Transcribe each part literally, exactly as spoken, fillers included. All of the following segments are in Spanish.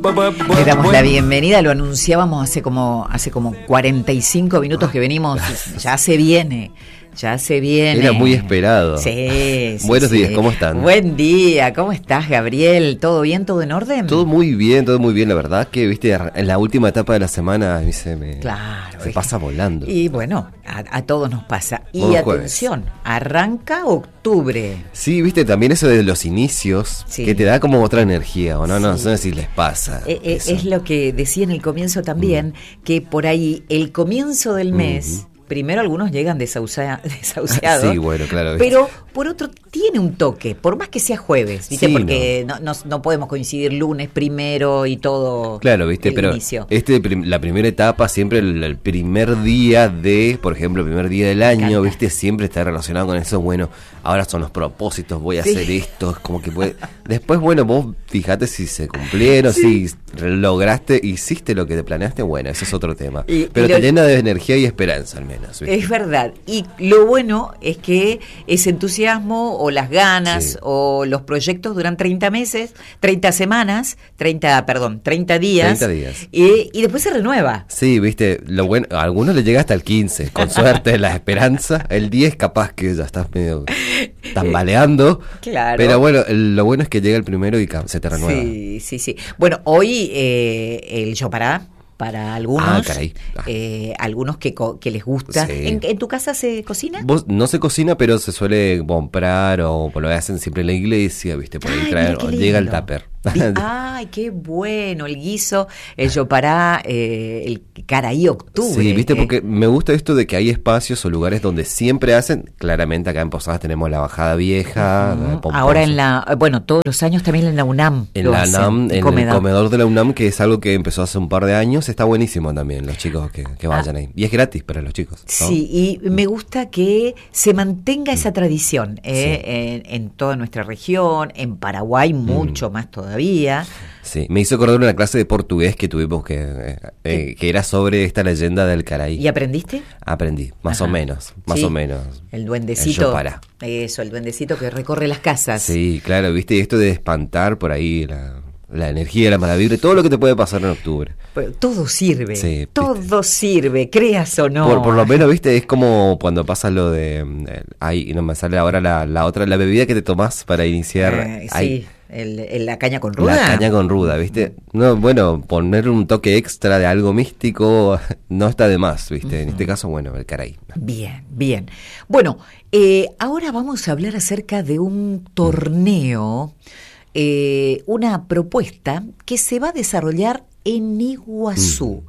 Le damos la bienvenida, lo anunciábamos hace como hace como cuarenta y cinco minutos que venimos, ya se viene. Ya se viene. Era muy esperado. Sí, sí. Buenos sí. días, ¿cómo están? Buen día, ¿cómo estás, Gabriel? ¿Todo bien? ¿Todo en orden? Todo muy bien, todo muy bien. La verdad que, viste, en la última etapa de la semana a mí se me claro, se pasa volando. Y bueno, a, a todos nos pasa. Y Buen atención, jueves. Arranca octubre. Sí, viste, también eso de los inicios, sí. que te da como otra energía, ¿o no? Sí. No, no sé si les pasa. Eh, eh, es lo que decía en el comienzo también, mm. que por ahí el comienzo del mes... Mm. Primero algunos llegan desaucia, desahuciados, sí, bueno, claro, ¿viste? Pero por otro tiene un toque, por más que sea jueves, ¿viste? Sí, porque no. No, no, no podemos coincidir lunes primero y todo. Claro, ¿viste? El pero inicio. Este, la primera etapa, siempre el, el primer día de, por ejemplo, el primer día del año, ¿viste? Siempre está relacionado con eso. Bueno, ahora son los propósitos, voy a sí. hacer esto, es como que puede... Después, bueno, vos fíjate si se cumplieron, sí. si lograste, hiciste lo que te planeaste, bueno, ese es otro tema. Y, pero y lo, te llena de energía y esperanza, al menos. ¿Viste? Es verdad. Y lo bueno es que ese entusiasmo o las ganas sí. o los proyectos duran treinta meses, treinta semanas, treinta, perdón, treinta días. treinta días. Y, y después se renueva. Sí, viste, lo bueno, a algunos le llega hasta el quince, con suerte, la esperanza. El diez capaz que ya estás medio tambaleando. Claro. Pero bueno, el, lo bueno es que llega el primero y se te renueva. Sí, sí, sí. Bueno, hoy eh, el Yo Pará. Para algunos, ah, caray. Ah. Eh, algunos que, co- que les gusta. Sí. ¿En, ¿En tu casa se cocina? Vos, no se cocina, pero se suele comprar o lo hacen siempre en la iglesia, ¿viste? Por ahí Ay, traer, o llega el tupper. Ay, qué bueno, el guiso, el yopará, eh, el caraí octubre. Sí, viste, eh. porque me gusta esto de que hay espacios o lugares donde siempre hacen, claramente acá en Posadas tenemos la Bajada Vieja. Uh-huh. La Ahora en la, bueno, todos los años también en la UNAM. En la UNAM, en comedor. el comedor de la UNAM, que es algo que empezó hace un par de años, está buenísimo también, los chicos que, que vayan ah. ahí. Y es gratis para los chicos, ¿no? Sí, y me gusta que se mantenga mm. esa tradición eh, sí. en, en toda nuestra región, en Paraguay mucho mm. más todavía. Sí, me hizo acordar una clase de portugués que tuvimos que eh, eh, que era sobre esta leyenda del caraí. ¿Y aprendiste? Aprendí, más Ajá. o menos, más sí. o menos. El duendecito. El Yopará. Eso, el duendecito que recorre las casas. Sí, claro, viste, esto de espantar por ahí la, la energía, la mala vibra, todo lo que te puede pasar en octubre. Pero todo sirve, sí, todo ¿viste? sirve, creas o no. Por, por lo menos, viste, es como cuando pasa lo de, eh, ay, no me sale ahora la, la otra, la bebida que te tomás para iniciar. Eh, ay, sí. El, el, la caña con ruda. La caña con ruda, ¿viste? No, bueno, poner un toque extra de algo místico no está de más, ¿viste? Uh-huh. En este caso, bueno, el caraí. Bien, bien. Bueno, eh, ahora vamos a hablar acerca de un torneo, eh, una propuesta que se va a desarrollar en Iguazú. Uh-huh.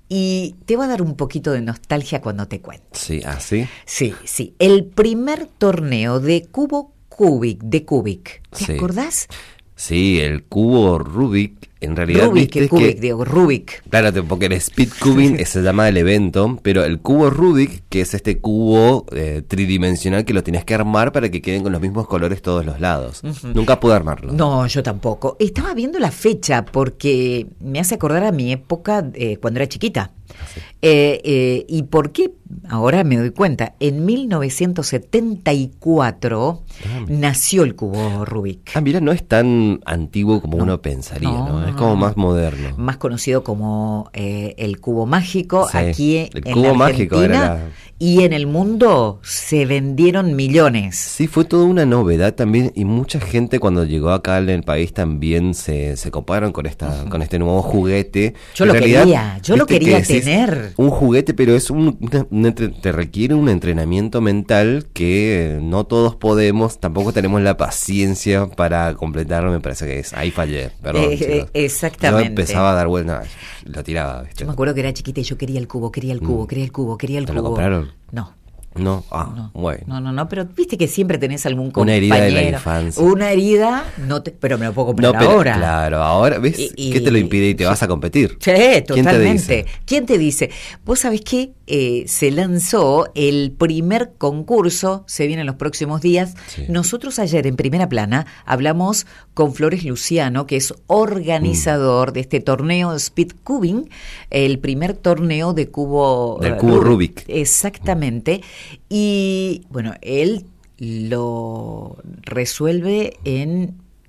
Y te va a dar un poquito de nostalgia cuando te cuente. Sí, ¿ah, sí? Sí, sí. El primer torneo de cubo Kubik, de Kubik. ¿Te sí. acordás? Sí, el cubo Rubik, en realidad... Rubik, ¿viste? Kubik, que, digo, Rubik. Claro, porque el speed cubing se llama el evento, pero el cubo Rubik, que es este cubo eh, tridimensional que lo tienes que armar para que queden con los mismos colores todos los lados. Uh-huh. Nunca pude armarlo. No, yo tampoco. Estaba viendo la fecha porque me hace acordar a mi época eh, cuando era chiquita. Sí. Eh, eh, ¿Y por qué? Ahora me doy cuenta. En mil novecientos setenta y cuatro ah, nació el cubo Rubik. Ah, mira, no es tan antiguo como no, uno pensaría, ¿no? ¿no? Es como más moderno. Más conocido como eh, el cubo mágico. Sí, aquí el en cubo la mágico Argentina. Era la... Y en el mundo se vendieron millones. Sí, fue toda una novedad también. Y mucha gente cuando llegó acá en el país también se, se coparon con esta uh-huh. con este nuevo juguete. Yo en lo realidad, quería, yo lo quería tener. Un juguete, pero es un, una, una, te requiere un entrenamiento mental que no todos podemos, tampoco tenemos la paciencia para completarlo, me parece que es. Ahí fallé, perdón. Eh, eh, exactamente. Yo empezaba a dar vueltas, lo tiraba, ¿viste? Yo me acuerdo que era chiquita y yo quería el cubo, quería el cubo, mm. quería el cubo, quería el ¿Te cubo. ¿Lo compraron? No. No, ah, no, bueno. No, no, no, pero viste que siempre tenés algún compañero. Una herida de la infancia. Una herida, no te, pero me lo puedo comprar no, pero, ahora. Claro, ahora, ¿ves? Y, y, ¿Qué te lo impide y te sí. vas a competir? Sí, totalmente. ¿Quién te dice? ¿Quién te dice? Vos sabés que eh, se lanzó el primer concurso, se viene en los próximos días. Sí. Nosotros ayer en Primera Plana hablamos con Flores Luciano, que es organizador mm. de este torneo Speed Cubing, el primer torneo de cubo... Del cubo uh, Rubik. Exactamente. Y bueno, él lo resuelve en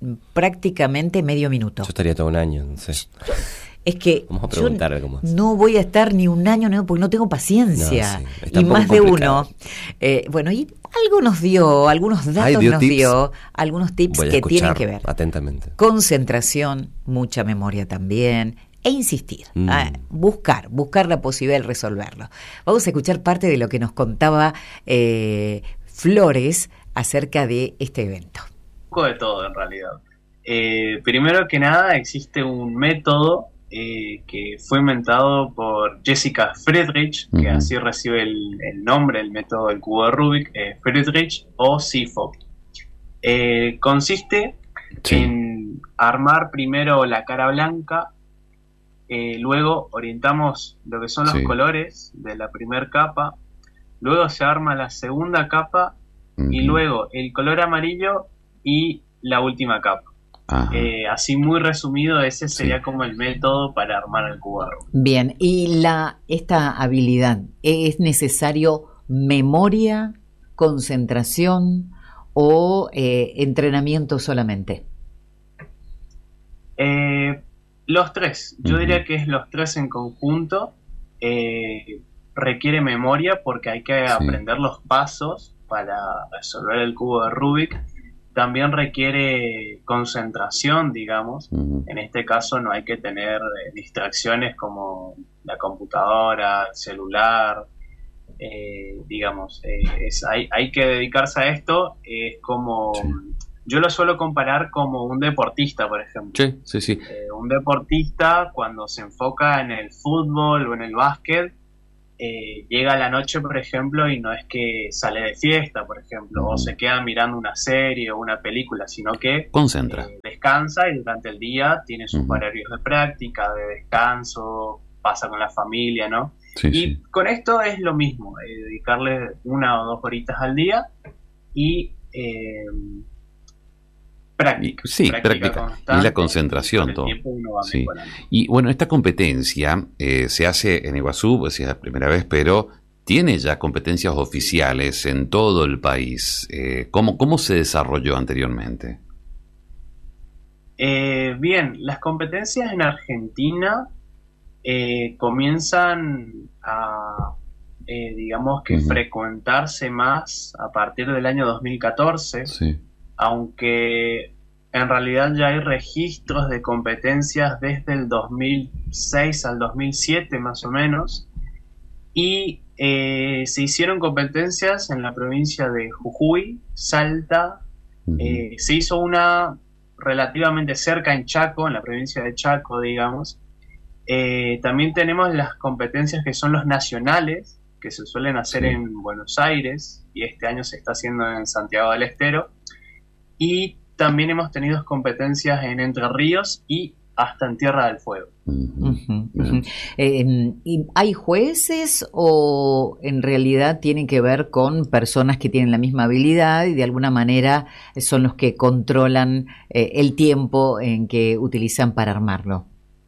prácticamente medio minuto. Yo estaría todo un año, no sé. Es que vamos a preguntar algo más. No voy a estar ni un año, no, porque no tengo paciencia. No, sí, y más de complicado. uno. Eh, bueno, y algo nos dio, algunos datos Ay, dio nos tips. dio, algunos tips voy a que tienen escuchar que ver. Atentamente. Concentración, mucha memoria también. E insistir, Mm. a buscar, buscar la posibilidad de resolverlo. Vamos a escuchar parte de lo que nos contaba eh, Flores acerca de este evento. Un poco de todo en realidad. Eh, primero que nada existe un método eh, que fue inventado por Jessica Friedrich, que Uh-huh. así recibe el, el nombre, el método del cubo de Rubik, eh, Friedrich o S I F O. Eh, consiste Sí. en armar primero la cara blanca, eh, luego orientamos lo que son los Sí. colores de la primera capa, luego se arma la segunda capa y Ujú. luego el color amarillo y la última capa. Ajá. Eh, así muy resumido, ese sería como el método para armar el cubo de Rubik. Bien, y la esta habilidad, ¿es necesario memoria, concentración o eh, entrenamiento solamente? Eh, los tres, yo Ujú. diría que es los tres en conjunto. Eh, requiere memoria porque hay que Sí. aprender los pasos para resolver el cubo de Rubik. También requiere concentración, digamos. Ujú. En este caso no hay que tener eh, distracciones como la computadora, el celular, eh, digamos. eh, es, hay, hay que dedicarse a esto. Es como... Sí. Yo lo suelo comparar como un deportista, por ejemplo. Sí, sí, sí. Eh, un deportista cuando se enfoca en el fútbol o en el básquet, eh, llega a la noche, por ejemplo, y no es que sale de fiesta, por ejemplo, Ujú. o se queda mirando una serie o una película, sino que Concentra. eh, descansa y durante el día tiene sus Ujú. horarios de práctica, de descanso, pasa con la familia, ¿no? Sí, Y sí. con esto es lo mismo, eh, dedicarle una o dos horitas al día y eh, práctica. Y- sí, práctica. constante. Y la concentración, Con el todo. tiempo uno va Sí. mejorando. Y bueno, esta competencia eh, se hace en Iguazú, pues es la primera vez, pero tiene ya competencias oficiales en todo el país. Eh, ¿cómo, ¿Cómo se desarrolló anteriormente? Eh, bien, las competencias en Argentina eh, comienzan a, eh, digamos que Ujú. frecuentarse más a partir del año dos mil catorce, Sí. aunque en realidad ya hay registros de competencias desde el dos mil seis al dos mil siete más o menos, y eh, se hicieron competencias en la provincia de Jujuy, Salta, Ujú. eh, se hizo una relativamente cerca en Chaco, en la provincia de Chaco, digamos. Eh, también tenemos las competencias que son los nacionales, que se suelen hacer Sí. en Buenos Aires, y este año se está haciendo en Santiago del Estero. Y también hemos tenido competencias en Entre Ríos y hasta en Tierra del Fuego. Ujú. Ujú, Bien. ujú. Eh, ¿y ¿Hay jueces o en realidad tienen que ver con personas que tienen la misma habilidad y de alguna manera son los que controlan eh, el tiempo en que utilizan para armarlo?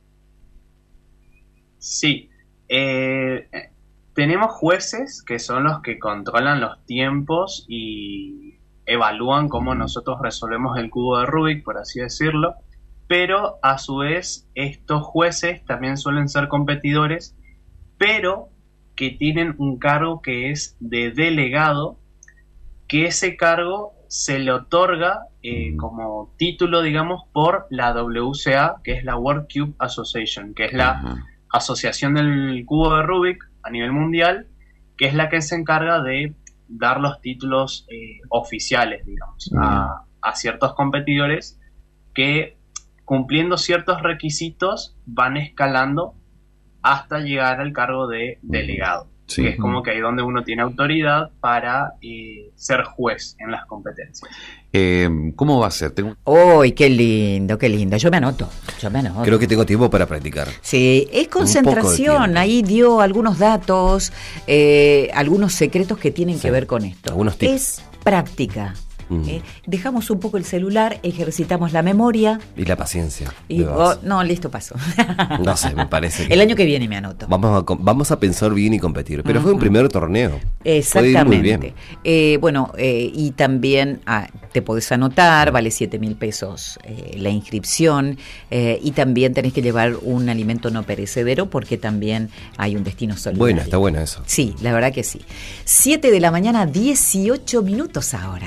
Sí, eh, tenemos jueces que son los que controlan los tiempos y evalúan cómo nosotros resolvemos el cubo de Rubik, por así decirlo, pero a su vez estos jueces también suelen ser competidores, pero que tienen un cargo que es de delegado, que ese cargo se le otorga eh, como título, digamos, por la W C A, que es la World Cube Association, que es la Ajá. Asociación del Cubo de Rubik a nivel mundial, que es la que se encarga de dar los títulos eh, oficiales, digamos, a, a ciertos competidores que, cumpliendo ciertos requisitos, van escalando hasta llegar al cargo de delegado, Sí. que es como que ahí donde uno tiene autoridad para eh, ser juez en las competencias. Eh, ¿Cómo va a ser? Tengo... ¡Uy, qué lindo, qué lindo! Yo me anoto, yo me anoto. Creo que tengo tiempo para practicar. Sí, es concentración, tiempo. ahí dio algunos datos, eh, algunos secretos que tienen Sí. que ver con esto. Algunos tips. Es práctica, Mm. ¿eh? Dejamos un poco el celular, ejercitamos la memoria. Y la paciencia. Y, oh, no, listo, paso. No sé, me parece que... El año que viene me anoto. Vamos a, vamos a pensar bien y competir. Pero uh-huh. fue un primer torneo. Exactamente. Muy bien. Eh, bueno, eh, y también ah, te podés anotar, vale siete mil pesos eh, la inscripción, eh, y también tenés que llevar un alimento no perecedero porque también hay un destino solidario. Bueno, está bueno eso. Sí, la verdad que sí. siete de la mañana, dieciocho minutos ahora.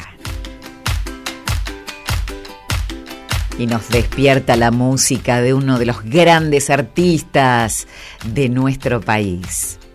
Y nos despierta la música de uno de los grandes artistas de nuestro país.